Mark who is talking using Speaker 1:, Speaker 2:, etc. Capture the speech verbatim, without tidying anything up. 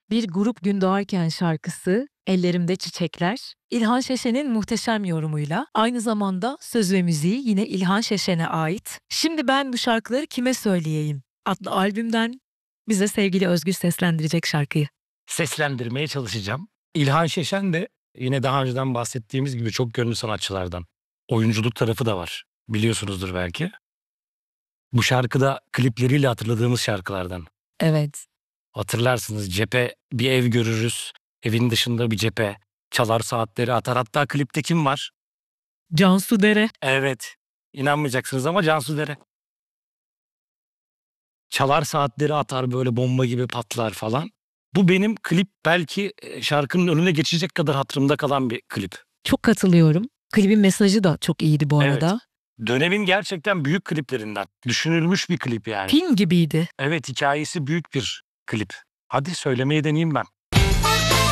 Speaker 1: Bir Grup Gün Doğarken şarkısı, Ellerimde Çiçekler, İlhan Şeşen'in muhteşem yorumuyla, aynı zamanda söz ve müziği yine İlhan Şeşen'e ait. Şimdi ben bu şarkıları kime söyleyeyim adlı albümden bize sevgili Özgür seslendirecek şarkıyı.
Speaker 2: Seslendirmeye çalışacağım. İlhan Şeşen de yine daha önceden bahsettiğimiz gibi çok gönlü sanatçılardan. Oyunculuk tarafı da var. Biliyorsunuzdur belki. Bu şarkıda klipleriyle hatırladığımız şarkılardan.
Speaker 1: Evet.
Speaker 2: Hatırlarsınız, cephe bir ev görürüz. Evin dışında bir cephe. Çalar saatleri atar. Hatta klipte kim var?
Speaker 1: Cansu Dere.
Speaker 2: Evet. İnanmayacaksınız ama Cansu Dere. Çalar saatleri atar, böyle bomba gibi patlar falan. Bu benim klip belki şarkının önüne geçecek kadar hatırımda kalan bir klip.
Speaker 1: Çok katılıyorum. Klibin mesajı da çok iyiydi bu
Speaker 2: Evet.
Speaker 1: arada.
Speaker 2: Dönemin gerçekten büyük kliplerinden. Düşünülmüş bir klip yani.
Speaker 1: Film gibiydi.
Speaker 2: Evet, hikayesi büyük bir klip. Hadi söylemeyi deneyeyim ben.